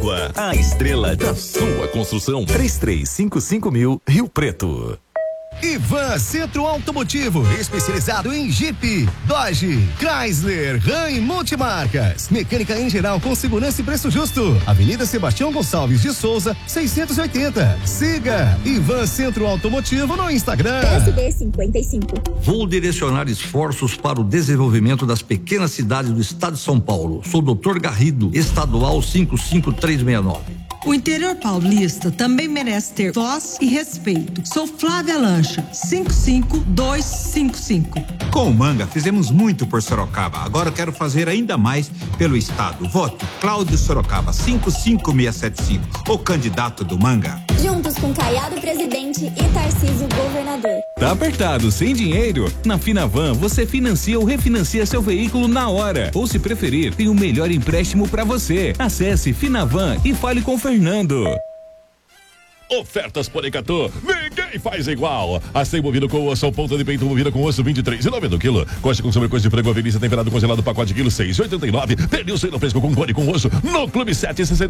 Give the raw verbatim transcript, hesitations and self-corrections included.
Água, a estrela da sua construção. três três cinco cinco mil, Rio Preto. Ivan Centro Automotivo, especializado em Jeep, Dodge, Chrysler, Ram e multimarcas. Mecânica em geral com segurança e preço justo. Avenida Sebastião Gonçalves de Souza, seiscentos e oitenta. Siga Ivan Centro Automotivo no Instagram. P S D cinquenta e cinco. Vou direcionar esforços para o desenvolvimento das pequenas cidades do estado de São Paulo. Sou doutor Garrido, estadual cinco cinco três seis nove. O interior paulista também merece ter voz e respeito. Sou Flávia Lancha, cinco cinco dois cinco cinco. Com o Manga, fizemos muito por Sorocaba. Agora eu quero fazer ainda mais pelo estado. Vote Cláudio Sorocaba, cinco cinco seis sete cinco, o candidato do Manga. Juntos com Caiado presidente e Tarcísio governador. Tá apertado, sem dinheiro? Na Finavan, você financia ou refinancia seu veículo na hora. Ou se preferir, tem o melhor empréstimo para você. Acesse Finavan e fale com o Fernando. Ofertas Porecatu, ninguém faz igual. Acém movido com osso, ponta de peito movida com osso, vinte e três e noventa o quilo. Coxa com sobrecoxa de frango, avenida temperado congelado, pacote quilo, seis e oitenta e nove. Pernil sem fresco com cone com osso, no Clube sete e sessenta.